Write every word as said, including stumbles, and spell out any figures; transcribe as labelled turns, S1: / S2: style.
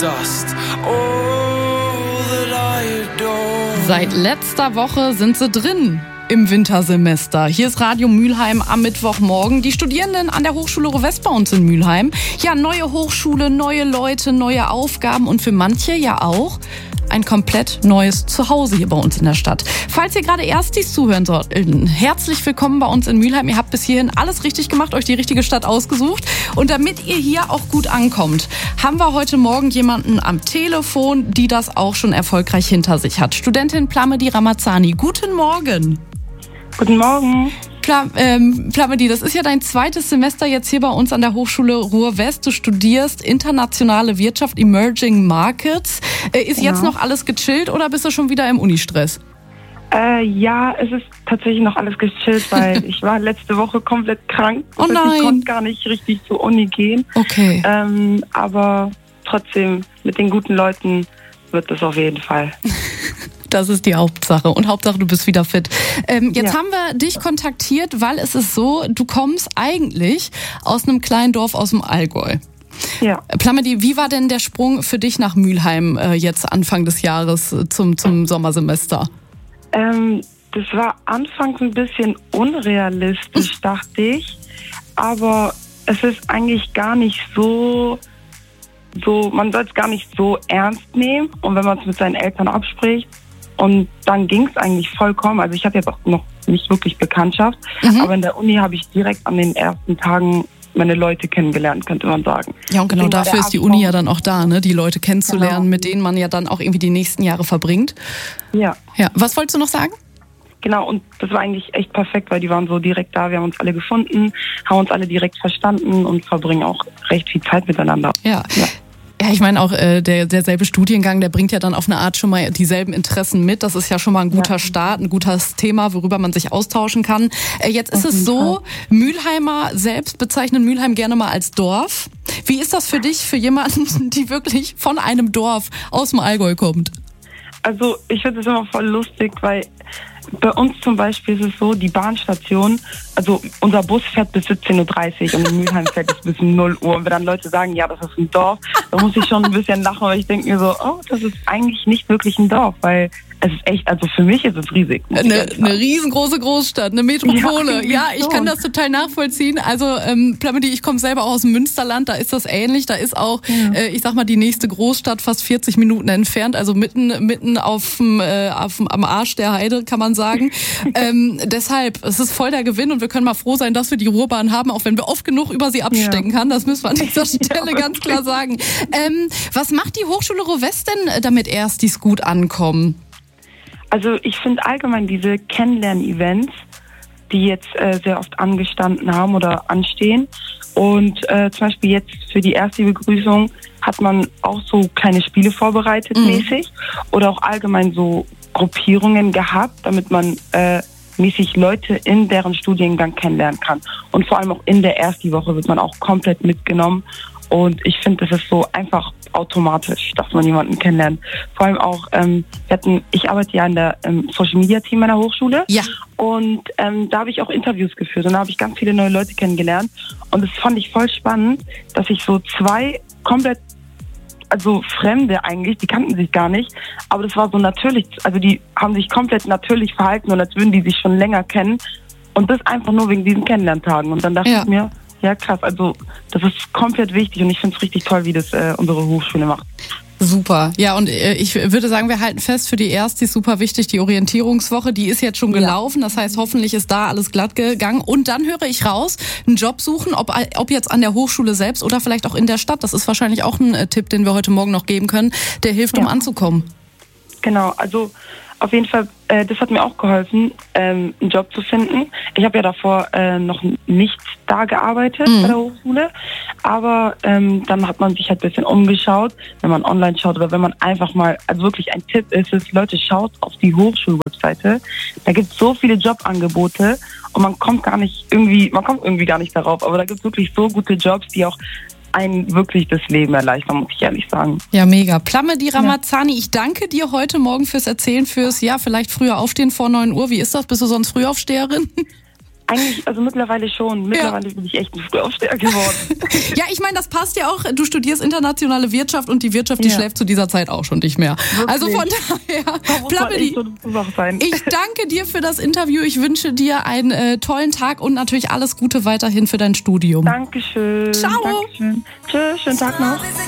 S1: dust. All that I adore.
S2: Seit letzter Woche sind sie drin im Wintersemester. Hier ist Radio Mülheim am Mittwochmorgen. Die Studierenden an der Hochschule Ruhr-West bei uns in Mülheim. Ja, neue Hochschule, neue Leute, neue Aufgaben und für manche ja auch ein komplett neues Zuhause hier bei uns in der Stadt. Falls ihr gerade Erstis zuhören sollten, herzlich willkommen bei uns in Mülheim. Ihr habt bis hierhin alles richtig gemacht, euch die richtige Stadt ausgesucht. Und damit ihr hier auch gut ankommt, haben wir heute Morgen jemanden am Telefon, die das auch schon erfolgreich hinter sich hat. Studentin Plamedi Ramazzani. Guten Morgen.
S3: Guten Morgen.
S2: Pla- ähm, Plamedi, das ist ja dein zweites Semester jetzt hier bei uns an der Hochschule Ruhr-West. Du studierst internationale Wirtschaft, Emerging Markets. Äh, ist
S3: Ja.
S2: jetzt noch alles gechillt oder bist du schon wieder im Unistress?
S3: Äh, ja, es ist tatsächlich noch alles gechillt, weil ich war letzte Woche komplett krank.
S2: Oh
S3: Das heißt,
S2: nein.
S3: Ich konnte gar nicht richtig zur Uni gehen.
S2: Okay.
S3: Ähm, aber trotzdem, mit den guten Leuten wird das auf jeden Fall.
S2: Das ist die Hauptsache. Und Hauptsache, du bist wieder fit. Ähm, jetzt
S3: Ja.
S2: haben wir dich kontaktiert, weil es ist so, du kommst eigentlich aus einem kleinen Dorf aus dem Allgäu.
S3: Ja.
S2: Plamedi, wie war denn der Sprung für dich nach Mülheim äh, jetzt Anfang des Jahres äh, zum, zum Sommersemester?
S3: Ähm, das war anfangs ein bisschen unrealistisch, dachte ich. Aber es ist eigentlich gar nicht so, so man soll es gar nicht so ernst nehmen. Und wenn man es mit seinen Eltern abspricht, und dann ging es eigentlich vollkommen. Also ich habe jetzt auch noch nicht wirklich Bekanntschaft.
S2: Mhm.
S3: Aber in der Uni habe ich direkt an den ersten Tagen meine Leute kennengelernt, könnte man sagen.
S2: Ja, und genau
S3: Deswegen war
S2: dafür
S3: der
S2: ist die
S3: Absprung-
S2: Uni ja dann auch da, ne? Die Leute kennenzulernen,
S3: Genau.
S2: mit denen man ja dann auch irgendwie die nächsten Jahre verbringt.
S3: Ja,
S2: Ja, was wolltest du noch sagen?
S3: genau. Und das war eigentlich echt perfekt, weil die waren so direkt da. Wir haben uns alle gefunden, haben uns alle direkt verstanden und verbringen auch recht viel Zeit miteinander.
S2: Ja.
S3: Ja.
S2: Ja, ich meine auch, äh, der, derselbe Studiengang, der bringt ja dann auf eine Art schon mal dieselben Interessen mit. Das ist ja schon mal ein guter
S3: Ja.
S2: Start, ein gutes Thema, worüber man sich austauschen kann. Äh, jetzt ist
S3: Auf
S2: es
S3: jeden
S2: so, Mülheimer selbst bezeichnen Mülheim gerne mal als Dorf. Wie ist das für dich, für jemanden, die wirklich von einem Dorf aus dem Allgäu kommt?
S3: Also ich finde es immer voll lustig, weil bei uns zum Beispiel ist es so, die Bahnstation, also unser Bus fährt bis siebzehn Uhr dreißig und in Mülheim fährt es bis null Uhr. Und wenn dann Leute sagen, ja, das ist ein Dorf, da muss ich schon ein bisschen lachen, weil ich denke mir so, oh, das ist eigentlich nicht wirklich ein Dorf, weil es ist echt, also für mich ist es riesig. muss ich
S2: Eine,
S3: ehrlich sagen.
S2: eine riesengroße Großstadt, eine Metropole.
S3: Ja,
S2: Ja, ich kann
S3: schon.
S2: das total nachvollziehen. Also ähm, Plamedi, ich komme selber auch aus dem Münsterland, da ist das ähnlich. Da ist auch, äh, ich sag mal, die nächste Großstadt fast vierzig Minuten entfernt, also mitten mitten aufm, äh, aufm, am Arsch der Heide, kann man sagen. ähm, deshalb, es ist voll der Gewinn und wir können mal froh sein, dass wir die Ruhrbahn haben, auch wenn wir oft genug über sie abstecken kann. Das müssen wir an dieser Stelle
S3: Ja,
S2: ganz klar sagen. Ähm, was macht die Hochschule Ruhr-West denn, damit Erstis gut ankommen?
S3: Also ich finde allgemein diese Kennenlern-Events, die jetzt äh, sehr oft angestanden haben oder anstehen. Und äh, zum Beispiel jetzt für die erste Begrüßung hat man auch so kleine Spiele vorbereitet
S2: Mhm.
S3: mäßig oder auch allgemein so Gruppierungen gehabt, damit man äh, mäßig Leute in deren Studiengang kennenlernen kann. Und vor allem auch in der ersten Woche wird man auch komplett mitgenommen. Und ich finde, das ist so einfach automatisch, dass man jemanden kennenlernt. Vor allem auch, ähm, wir hatten, ich arbeite ja in der ähm, Social Media Team meiner Hochschule.
S2: Ja.
S3: Und ähm, da habe ich auch Interviews geführt und da habe ich ganz viele neue Leute kennengelernt. Und das fand ich voll spannend, dass ich so zwei komplett, also Fremde eigentlich, die kannten sich gar nicht, aber das war so natürlich, also die haben sich komplett natürlich verhalten und als würden die sich schon länger kennen. Und das einfach nur wegen diesen Kennenlerntagen. Und dann dachte
S2: Ja.
S3: ich mir, ja krass, also das ist komplett wichtig und ich finde es richtig toll, wie das äh, unsere Hochschule macht.
S2: Super. Ja, und äh, ich würde sagen, wir halten fest, für die Erstis super wichtig, die Orientierungswoche, die ist jetzt schon gelaufen. Das heißt, hoffentlich ist da alles glatt gegangen. Und dann höre ich raus, einen Job suchen, ob, ob jetzt an der Hochschule selbst oder vielleicht auch in der Stadt. Das ist wahrscheinlich auch ein äh, Tipp, den wir heute Morgen noch geben können, der hilft, um
S3: Ja.
S2: anzukommen.
S3: Genau, also auf jeden Fall, äh, das hat mir auch geholfen, ähm, einen Job zu finden. Ich habe ja davor äh, noch nicht da gearbeitet
S2: Mhm.
S3: bei der Hochschule, aber ähm, dann hat man sich halt ein bisschen umgeschaut, wenn man online schaut oder wenn man einfach mal, also wirklich ein Tipp ist es, Leute, schaut auf die Hochschulwebseite. Da gibt es so viele Jobangebote und man kommt gar nicht irgendwie, man kommt irgendwie gar nicht darauf, aber da gibt es wirklich so gute Jobs, die auch einen wirklich das Leben erleichtern, muss ich ehrlich sagen.
S2: Ja, mega. Plamedi Ramazzani, ich danke dir heute Morgen fürs Erzählen, fürs, ja, vielleicht früher aufstehen vor neun Uhr. Wie ist das? Bist du sonst Frühaufsteherin?
S3: Eigentlich, also mittlerweile schon. Mittlerweile ja. bin ich echt ein Frühaufsteher geworden.
S2: Ja, ich meine, das passt ja auch. Du studierst internationale Wirtschaft und die Wirtschaft, die ja. schläft zu dieser Zeit auch schon nicht mehr. Wirklich? Also von daher, Plappedi, ich danke dir für das Interview. Ich wünsche dir einen äh, tollen Tag und natürlich alles Gute weiterhin für dein Studium.
S3: Dankeschön.
S2: Ciao.
S3: Dankeschön. Tschüss, schönen Tag noch.